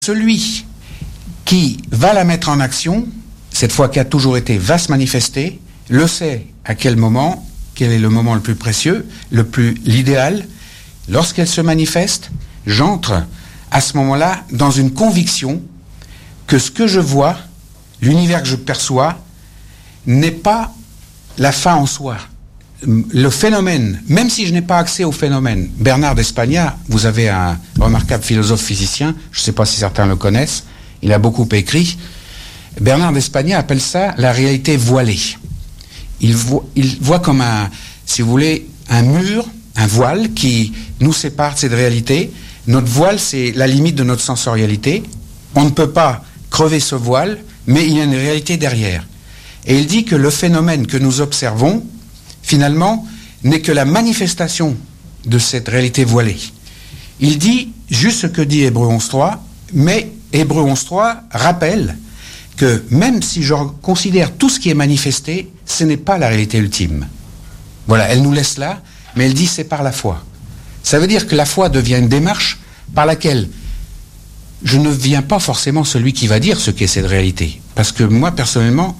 Celui qui va la mettre en action, cette foi qui a toujours été, va se manifester, le sait à quel moment, quel est le moment le plus précieux, l'idéal. Lorsqu'elle se manifeste, j'entre à ce moment-là dans une conviction que ce que je vois, l'univers que je perçois, n'est pas la fin en soi. Le phénomène, même si je n'ai pas accès au phénomène, Bernard d'Espagna, vous avez un remarquable philosophe physicien, je ne sais pas si certains le connaissent, il a beaucoup écrit, Bernard d'Espagna appelle ça la réalité voilée. Il voit comme si vous voulez, un mur, un voile qui nous sépare de cette réalité. Notre voile, c'est la limite de notre sensorialité. On ne peut pas crever ce voile, mais il y a une réalité derrière. Et il dit que le phénomène que nous observons, finalement, n'est que la manifestation de cette réalité voilée. Il dit juste ce que dit Hébreux 11.3, mais Hébreux 11.3 rappelle que même si je considère tout ce qui est manifesté, ce n'est pas la réalité ultime. Voilà, elle nous laisse là, mais elle dit c'est par la foi. Ça veut dire que la foi devient une démarche par laquelle je ne viens pas forcément celui qui va dire ce qu'est cette réalité. Parce que moi, personnellement,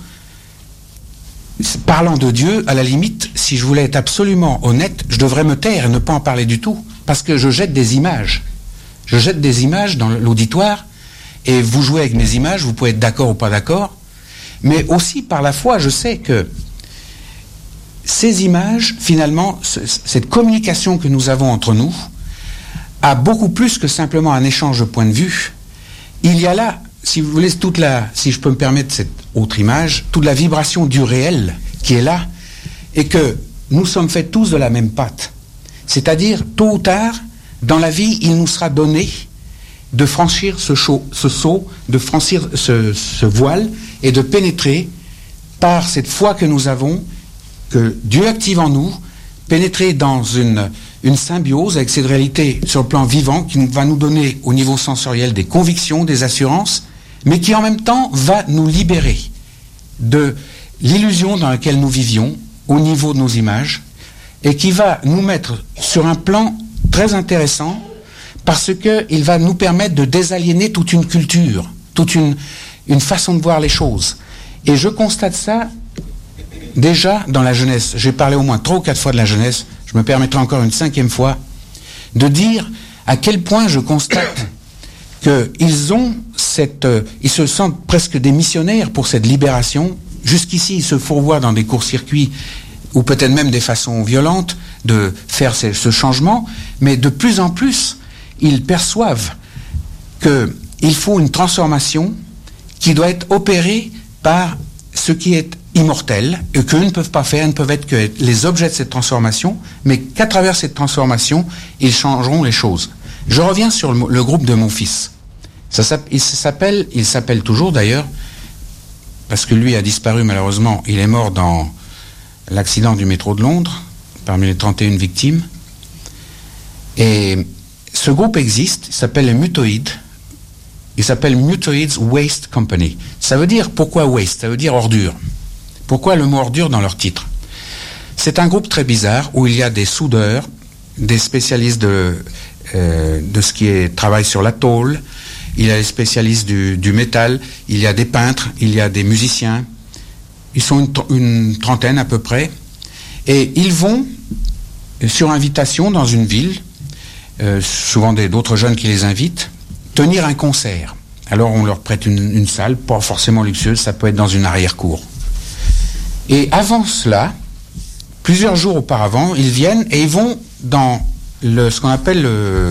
parlant de Dieu, à la limite, si je voulais être absolument honnête, je devrais me taire et ne pas en parler du tout, parce que je jette des images. Je jette des images dans l'auditoire, et vous jouez avec mes images, vous pouvez être d'accord ou pas d'accord, mais aussi par la foi, je sais que ces images, finalement, cette communication que nous avons entre nous, a beaucoup plus que simplement un échange de points de vue. Il y a là, si vous voulez, si je peux me permettre cette autre image, toute la vibration du réel qui est là, et que nous sommes faits tous de la même pâte. C'est-à-dire, tôt ou tard, dans la vie, il nous sera donné de franchir ce saut, de franchir ce voile, et de pénétrer par cette foi que nous avons, que Dieu active en nous, pénétrer dans une symbiose avec cette réalité sur le plan vivant qui va nous donner au niveau sensoriel des convictions, des assurances, mais qui en même temps va nous libérer de l'illusion dans laquelle nous vivions au niveau de nos images et qui va nous mettre sur un plan très intéressant parce qu'il va nous permettre de désaliéner toute une culture, toute une façon de voir les choses. Et je constate ça déjà dans la jeunesse. J'ai parlé au moins 3 ou 4 fois de la jeunesse, je me permettrai encore une 5e fois, de dire à quel point je constate qu'ils ont ils se sentent presque des missionnaires pour cette libération. Jusqu'ici, ils se fourvoient dans des courts-circuits ou peut-être même des façons violentes de faire ce changement, mais de plus en plus, ils perçoivent qu'il faut une transformation qui doit être opérée par ce qui est immortel, et qu'eux ne peuvent pas faire, ne peuvent être que les objets de cette transformation, mais qu'à travers cette transformation, ils changeront les choses. Je reviens sur le groupe de mon fils. Il s'appelle toujours d'ailleurs, parce que lui a disparu malheureusement, il est mort dans l'accident du métro de Londres, parmi les 31 victimes. Et ce groupe existe, il s'appelle les Mutoïdes. Il s'appelle Mutoids Waste Company. Ça veut dire, pourquoi waste? Ça veut dire ordure. Pourquoi le mot ordure dans leur titre? C'est un groupe très bizarre où il y a des soudeurs, des spécialistes de ce qui est travail sur la tôle, il y a des spécialistes du métal, il y a des peintres, il y a des musiciens. Ils sont une trentaine à peu près. Et ils vont, sur invitation dans une ville, souvent d'autres jeunes qui les invitent, tenir un concert. Alors on leur prête une salle, pas forcément luxueuse, ça peut être dans une arrière-cour. Et avant cela, plusieurs jours auparavant, ils viennent et ils vont dans ce qu'on appelle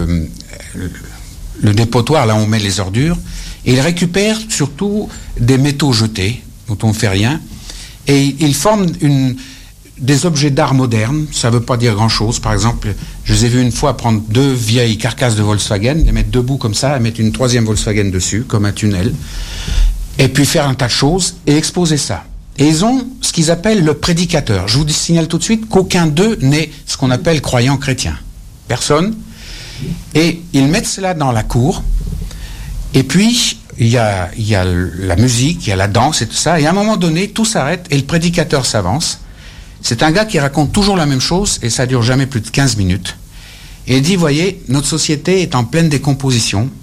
le dépotoir, là où on met les ordures, et ils récupèrent surtout des métaux jetés, dont on ne fait rien, et ils forment des objets d'art moderne. Ça ne veut pas dire grand-chose. Par exemple, je les ai vus une fois prendre 2 vieilles carcasses de Volkswagen, les mettre debout comme ça, et mettre une 3e Volkswagen dessus, comme un tunnel, et puis faire un tas de choses, et exposer ça. Et ils ont ce qu'ils appellent le prédicateur. Je vous signale tout de suite qu'aucun d'eux n'est ce qu'on appelle croyant chrétien. Personne. Et ils mettent cela dans la cour, et puis il y a la musique, il y a la danse et tout ça, et à un moment donné, tout s'arrête, et le prédicateur s'avance. C'est un gars qui raconte toujours la même chose, et ça dure jamais plus de 15 minutes. Et il dit, voyez, notre société est en pleine décomposition,